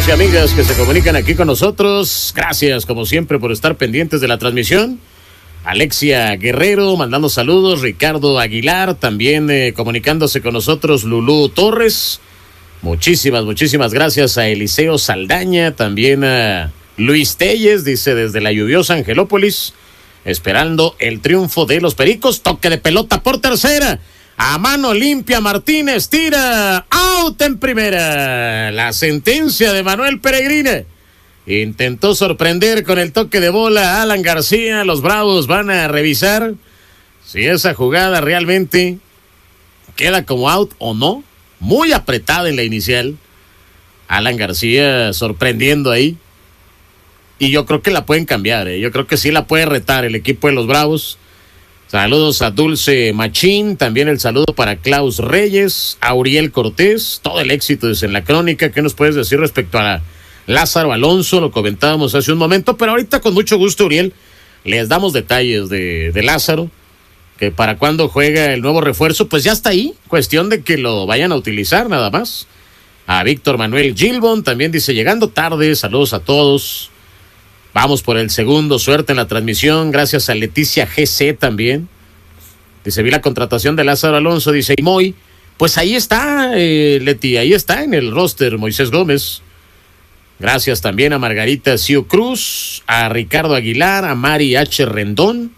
y amigas que se comunican aquí con nosotros. Gracias, como siempre, por estar pendientes de la transmisión. Alexia Guerrero mandando saludos, Ricardo Aguilar también comunicándose con nosotros, Lulú Torres. Muchísimas gracias a Eliseo Saldaña, también a Luis Telles, dice desde la lluviosa Angelópolis, esperando el triunfo de los Pericos. Toque de pelota por tercera. A mano limpia, Martínez tira, out en primera. La sentencia de Manuel Peregrina. Intentó sorprender con el toque de bola a Alan García. Los Bravos van a revisar si esa jugada realmente queda como out o no. Muy apretada en la inicial. Alan García sorprendiendo ahí. Y yo creo que la pueden cambiar, Yo creo que sí la puede retar el equipo de los Bravos. Saludos a Dulce Machín, también el saludo para Klaus Reyes, a Uriel Cortés, todo el éxito es en la crónica. ¿Qué nos puedes decir respecto a Lázaro Alonso? Lo comentábamos hace un momento, pero ahorita con mucho gusto, Uriel, les damos detalles de Lázaro, que para cuando juega el nuevo refuerzo, pues ya está ahí, cuestión de que lo vayan a utilizar nada más. A Víctor Manuel Gilbon, también dice, llegando tarde, saludos a todos. Vamos por el segundo, suerte en la transmisión, gracias a Leticia GC también. Dice, vi la contratación de Lázaro Alonso, dice, y Moy, pues ahí está, Leti, ahí está en el roster Moisés Gómez. Gracias también a Margarita Cio Cruz, a Ricardo Aguilar, a Mari H. Rendón.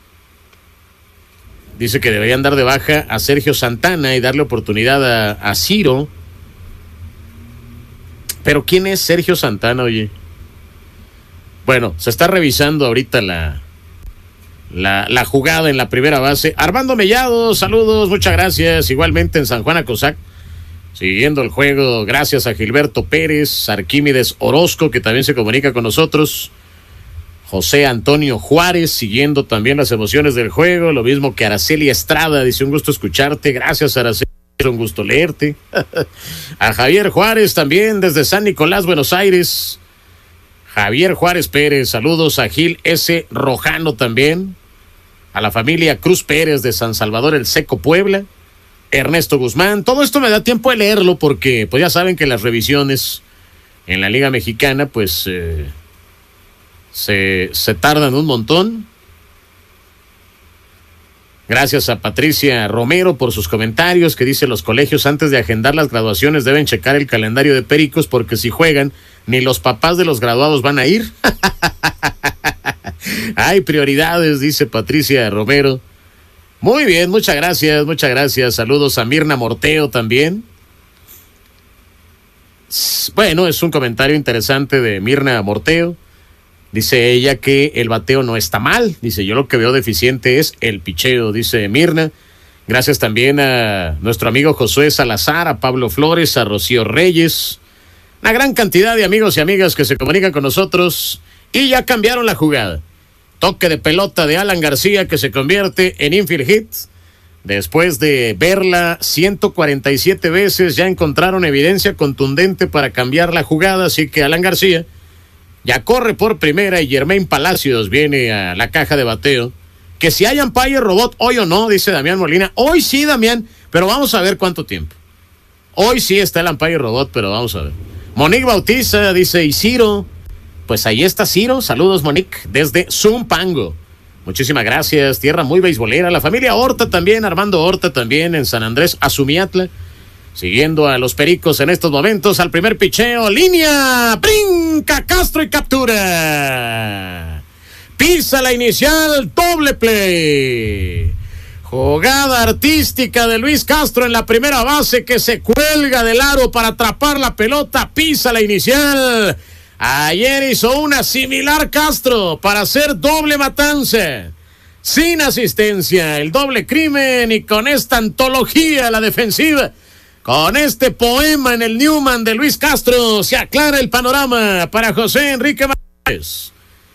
Dice que deberían dar de baja a Sergio Santana y darle oportunidad a Ciro. Pero ¿quién es Sergio Santana, oye? Bueno, se está revisando ahorita la jugada en la primera base. Armando Mellado, saludos, muchas gracias. Igualmente en San Juan Acosac, siguiendo el juego, gracias a Gilberto Pérez, Arquímedes Orozco, que también se comunica con nosotros. José Antonio Juárez, siguiendo también las emociones del juego. Lo mismo que Araceli Estrada, dice, un gusto escucharte. Gracias, Araceli, un gusto leerte. A Javier Juárez también, desde San Nicolás, Buenos Aires. Javier Juárez Pérez, saludos a Gil S. Rojano también, a la familia Cruz Pérez de San Salvador El Seco, Puebla, Ernesto Guzmán. Todo esto me da tiempo de leerlo porque pues ya saben que las revisiones en la Liga Mexicana pues se tardan un montón. Gracias a Patricia Romero por sus comentarios, que dice, los colegios antes de agendar las graduaciones deben checar el calendario de Pericos porque si juegan, ni los papás de los graduados van a ir. Hay prioridades, dice Patricia Romero. Muy bien, muchas gracias. Saludos a Mirna Morteo también. Bueno, es un comentario interesante de Mirna Morteo. Dice ella que el bateo no está mal. Dice, yo lo que veo deficiente es el picheo, dice Mirna. Gracias también a nuestro amigo Josué Salazar, a Pablo Flores, a Rocío Reyes. Una gran cantidad de amigos y amigas que se comunican con nosotros. Y ya cambiaron la jugada. Toque de pelota de Alan García que se convierte en infield hit. Después de verla 147 veces, ya encontraron evidencia contundente para cambiar la jugada. Así que Alan García ya corre por primera y Germain Palacios viene a la caja de bateo. Que si hay umpire robot hoy o no, dice Damián Molina. Hoy sí, Damián, pero vamos a ver cuánto tiempo. Hoy sí está el umpire robot, pero vamos a ver. Monique Bautiza dice, ¿y Ciro? Pues ahí está Ciro. Saludos, Monique, desde Zumpango. Muchísimas gracias, tierra muy beisbolera. La familia Horta también, Armando Horta también en San Andrés Azumiatla. Siguiendo a los Pericos en estos momentos, al primer picheo, línea, brinca Castro y captura. Pisa la inicial, doble play. Jugada artística de Luis Castro en la primera base que se cuelga del aro para atrapar la pelota, pisa la inicial. Ayer hizo una similar Castro para hacer doble matanza. Sin asistencia, el doble crimen y con esta antología a la defensiva. Con este poema en el Newman de Luis Castro se aclara el panorama para José Enrique Márquez.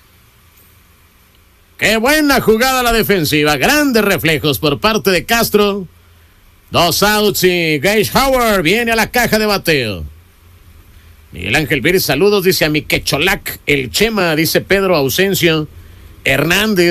Qué buena jugada la defensiva, grandes reflejos por parte de Castro. 2 outs y Gage Howard viene a la caja de bateo. Miguel Ángel Pérez, saludos, dice a mi Quecholac, el Chema, dice Pedro Ausencio Hernández.